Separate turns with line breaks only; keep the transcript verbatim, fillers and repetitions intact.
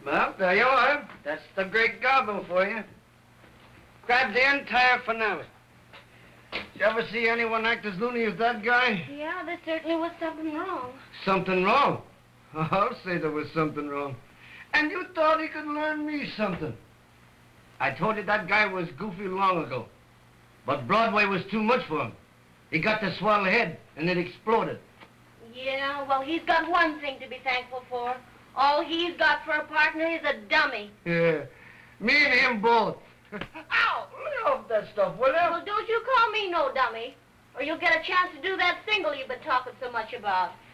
Well, there you are. That's the Great Garbo for you. Grab the entire finale. Did you ever see anyone act as loony as that guy?
Yeah, there certainly was something wrong.
Something wrong? I'll say there was something wrong. And you thought he could learn me something. I told you that guy was goofy long ago. But Broadway was too much for him. He got the swell head, and it exploded.
Yeah, well, he's got one thing to be thankful for. All he's got for a partner is a dummy.
Yeah, me and him both. Ow! Lay off that stuff, will you?
Well, don't you call me no dummy, or you'll get a chance to do that single you've been talking so much about.